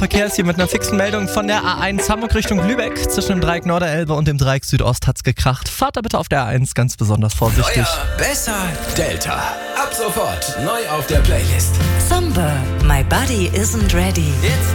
Verkehr ist hier mit einer fixen Meldung von der A1 Hamburg Richtung Lübeck. Zwischen dem Dreieck Norderelbe und dem Dreieck Südost hat's gekracht. Fahrt da bitte auf der A1 ganz besonders vorsichtig. Neuer, besser, Delta. Ab sofort neu auf der Playlist. Somber, My Body Isn't Ready. Jetzt